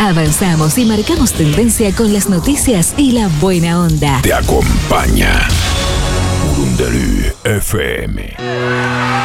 Avanzamos y marcamos tendencia con las noticias y la buena onda. Te acompaña Urundelú FM.